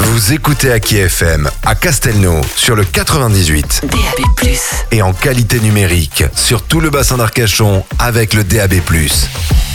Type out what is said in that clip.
Vous écoutez Aki FM à Castelnau sur le 98 DAB+. et en qualité numérique sur tout le bassin d'Arcachon avec le DAB+.